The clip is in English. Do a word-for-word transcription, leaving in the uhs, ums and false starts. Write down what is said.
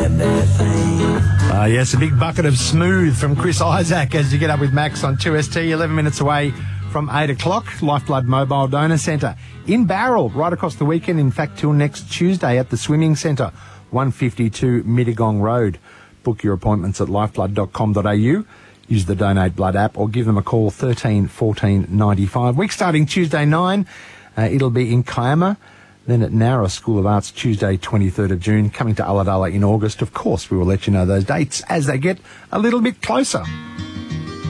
Uh, yes, a big bucket of smooth from Chris Isaac as you get up with Max on two S T, eleven minutes away from eight o'clock. Lifeblood Mobile Donor Centre in Barrel, right across the weekend, in fact, till next Tuesday at the Swimming Centre, one fifty-two Mittagong Road. Book your appointments at lifeblood dot com dot a u. Use the Donate Blood app or give them a call, thirteen fourteen ninety-five. Week starting Tuesday nine. Uh, it'll be in Kiama. Then at Nowra School of Arts, Tuesday, twenty-third of June, coming to Ulladulla in August. Of course, we will let you know those dates as they get a little bit closer.